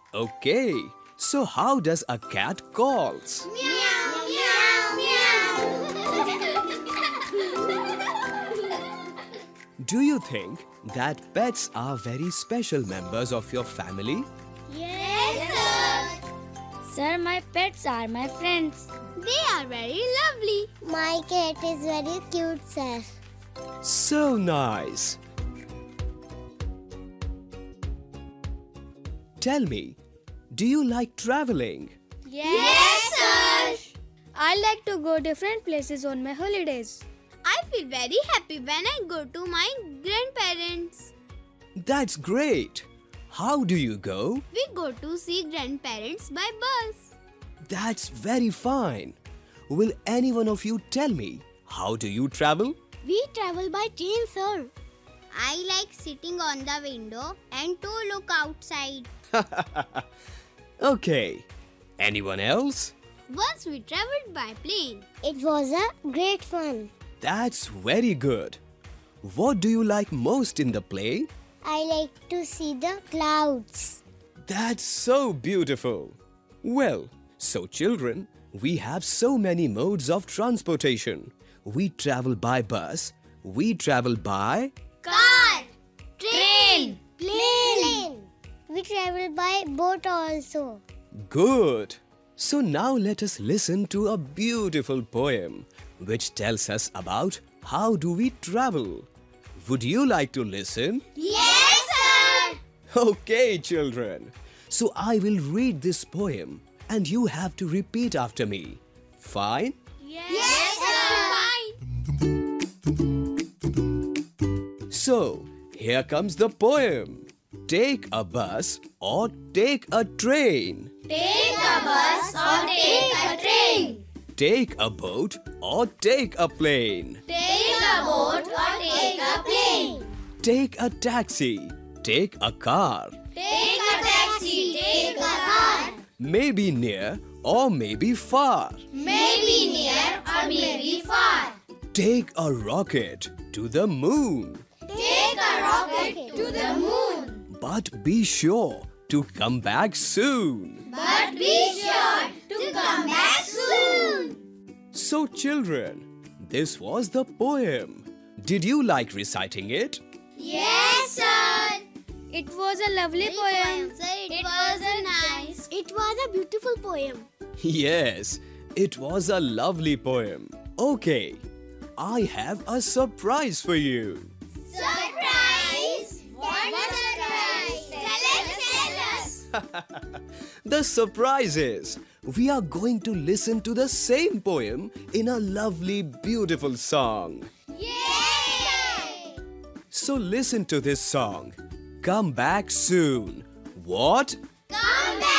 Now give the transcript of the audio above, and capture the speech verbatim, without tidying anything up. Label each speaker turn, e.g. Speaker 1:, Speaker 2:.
Speaker 1: Okay, so how does a cat calls?
Speaker 2: Meow, meow, meow.
Speaker 1: Do you think that pets are very special members of your family?
Speaker 2: Yes, sir.
Speaker 3: Sir, my pets are my friends.
Speaker 2: They are very lovely. My cat is very cute, sir.
Speaker 1: So nice. Tell me, do you like traveling?
Speaker 2: Yes, sir.
Speaker 3: I like to go different places on my holidays.
Speaker 2: I feel very happy when I go to my grandparents.
Speaker 1: That's great. How do you go?
Speaker 2: We go to see grandparents by bus.
Speaker 1: That's very fine. Will any one of you tell me, how do you travel?
Speaker 2: We travel by train, sir. I like sitting on the window and to look outside.
Speaker 1: Okay. Anyone else?
Speaker 2: Once we traveled by plane. It was a great fun.
Speaker 1: That's very good. What do you like most in the plane?
Speaker 2: I like to see the clouds.
Speaker 1: That's so beautiful. Well, so children, we have so many modes of transportation. We travel by bus. We travel by...
Speaker 2: Car, train, plane. We travel by boat also.
Speaker 1: Good. So now let us listen to a beautiful poem which tells us about how do we travel. Would you like to listen?
Speaker 2: Yes, sir.
Speaker 1: Okay, children. So I will read this poem and you have to repeat after me. Fine?
Speaker 2: Yes, sir.
Speaker 1: So, here comes the poem. Take a bus or take a train.
Speaker 2: Take a bus or take a train.
Speaker 1: Take a boat or take a plane.
Speaker 2: Take a boat or take a plane.
Speaker 1: Take a taxi. Take a car.
Speaker 2: Take a taxi, take a car.
Speaker 1: Maybe near or maybe far.
Speaker 2: Maybe near or maybe far.
Speaker 1: Take a rocket to the moon.
Speaker 2: Take a rocket to the moon.
Speaker 1: But be sure to come back soon.
Speaker 2: But be sure to come back soon.
Speaker 1: So children, this was the poem. Did you like reciting it?
Speaker 2: Yes, sir.
Speaker 3: It was a lovely poem.
Speaker 2: Sir, it, it was a nice. It was a beautiful poem.
Speaker 1: Yes, it was a lovely poem. Okay, I have a surprise for you.
Speaker 2: Surprise! What a surprise! Tell us, tell us.
Speaker 1: The surprise is, we are going to listen to the same poem in a lovely, beautiful song.
Speaker 2: Yay!
Speaker 1: So listen to this song. Come back soon. What?
Speaker 2: Come back